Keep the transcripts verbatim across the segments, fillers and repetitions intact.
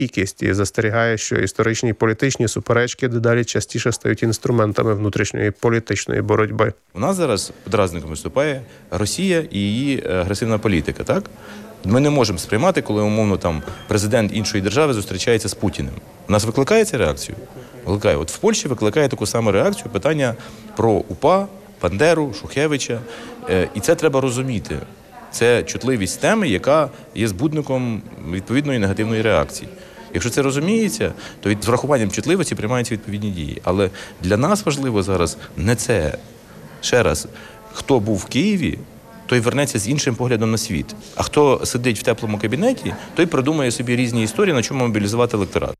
стійкість і застерігає, що історичні і політичні суперечки дедалі частіше стають інструментами внутрішньої політичної боротьби. У нас зараз подразником виступає Росія і її агресивна політика, так? Ми не можемо сприймати, коли, умовно, там президент іншої держави зустрічається з Путіним. У нас викликає ця реакцію? Викликає. От в Польщі викликає таку саму реакцію питання про УПА, Бандеру, Шухевича. І це треба розуміти. Це чутливість теми, яка є збудником відповідної негативної реакції. Якщо це розуміється, то від з врахуванням чутливості приймаються відповідні дії. Але для нас важливо зараз не це. Ще раз, хто був в Києві, той вернеться з іншим поглядом на світ. А хто сидить в теплому кабінеті, той придумає собі різні історії, на чому мобілізувати електорат.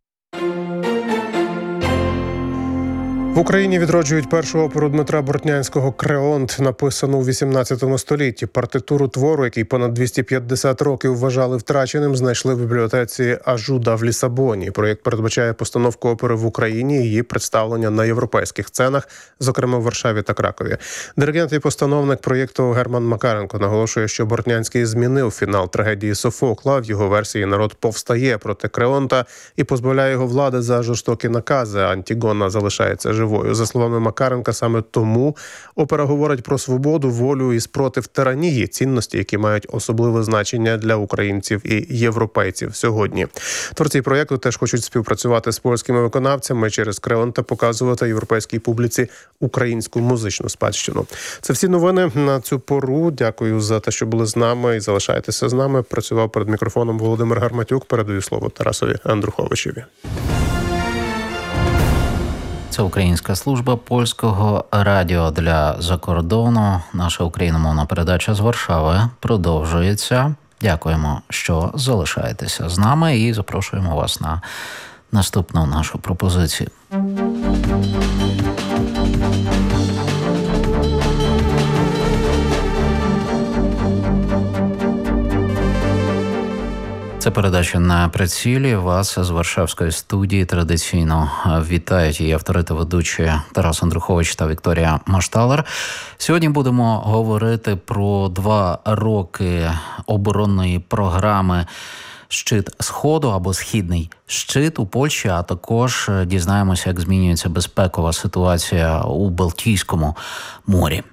В Україні відроджують першу оперу Дмитра Бортнянського «Креонт», написану у вісімнадцятому столітті. Партитуру твору, який понад двісті п'ятдесят років вважали втраченим, знайшли в бібліотеці Ажуда в Лісабоні. Проєкт передбачає постановку опери в Україні і її представлення на європейських сценах, зокрема в Варшаві та Кракові. Диригент і постановник проєкту Герман Макаренко наголошує, що Бортнянський змінив фінал трагедії Софокла. В його версії народ повстає проти Креонта і позбавляє його влади за жорстокі накази. Антігона залишається живою. За словами Макаренка, саме тому опера говорить про свободу, волю і спротив тиранії, цінності, які мають особливе значення для українців і європейців сьогодні. Творці проєкту теж хочуть співпрацювати з польськими виконавцями через Креонта, показувати європейській публіці українську музичну спадщину. Це всі новини на цю пору. Дякую за те, що були з нами і залишайтеся з нами. Працював перед мікрофоном Володимир Гарматюк. Передаю слово Тарасові Андруховичеві. Це Українська служба польського радіо для закордону. Наша україномовна передача з Варшави продовжується. Дякуємо, що залишаєтеся з нами і запрошуємо вас на наступну нашу пропозицію. Це передача «На прицілі». Вас з Варшавської студії традиційно вітають її автори та ведучі Тарас Андрухович та Вікторія Машталер. Сьогодні будемо говорити про два роки оборонної програми «Щит Сходу» або «Східний щит» у Польщі, а також дізнаємося, як змінюється безпекова ситуація у Балтійському морі.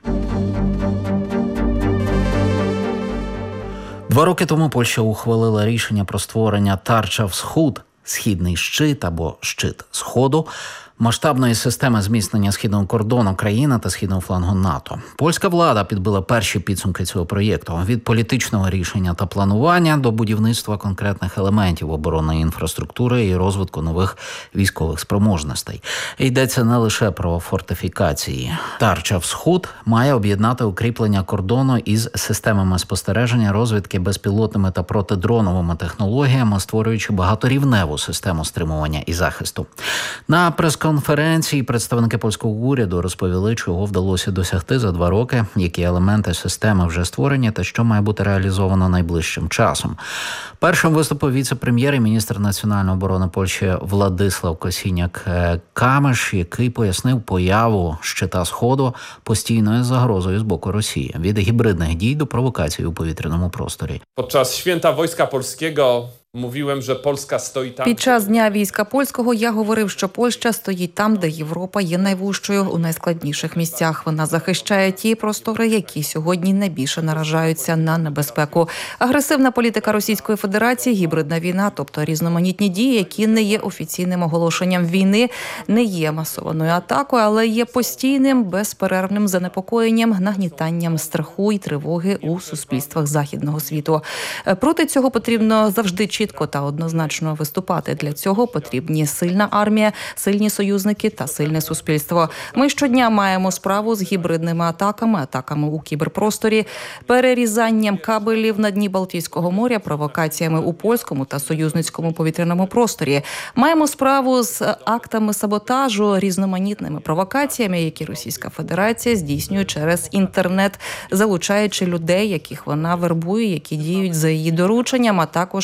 Два роки тому Польща ухвалила рішення про створення «Тарча Всход» – «Східний щит» або «Щит Сходу», масштабної системи зміцнення східного кордону країни та східного флангу НАТО. Польська влада підбила перші підсумки цього проєкту. Від політичного рішення та планування до будівництва конкретних елементів оборонної інфраструктури і розвитку нових військових спроможностей. Йдеться не лише про фортифікації. «Тарча Всход» має об'єднати укріплення кордону із системами спостереження, розвідки, безпілотними та протидроновими технологіями, створюючи багаторівневу систему стримування і захисту. На прес-конференції конференції представники польського уряду розповіли, чого вдалося досягти за два роки, які елементи системи вже створені та що має бути реалізовано найближчим часом. Першим виступив віце-прем'єр і міністр національної оборони Польщі Владислав Косіняк-Камиш, який пояснив появу щита Сходу постійною загрозою з боку Росії. Від гібридних дій до провокацій у повітряному просторі. Podczas święta Wojska Polskiego mówiłem, że Polska stoi tam. Під час Дня війська польського я говорив, що Польща стоїть там, де Європа є найвужчою у найскладніших місцях. Вона захищає ті простори, які сьогодні найбільше наражаються на небезпеку. Агресивна політика Російської Федерації, гібридна війна, тобто різноманітні дії, які не є офіційним оголошенням війни, не є масованою атакою, але є постійним, безперервним занепокоєнням, нагнітанням страху і тривоги у суспільствах західного світу. Проти цього потрібно завжди чітко та однозначно виступати. Для цього потрібні сильна армія, сильні союзники та сильне суспільство. Ми щодня маємо справу з гібридними атаками, атаками у кіберпросторі, перерізанням кабелів на дні Балтійського моря, провокаціями у польському та союзницькому повітряному просторі. Маємо справу з актами саботажу, різноманітними провокаціями, які Російська Федерація здійснює через інтернет, залучаючи людей, яких вона вербує, які діють за її дорученням, а також із провокаціями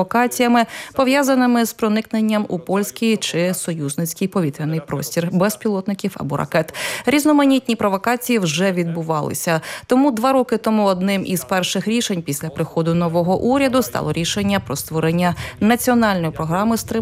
провокаціями, пов'язаними з проникненням у польський чи союзницький повітряний простір безпілотників або ракет. Різноманітні провокації вже відбувалися. Тому два роки тому одним із перших рішень після приходу нового уряду стало рішення про створення національної програми стримування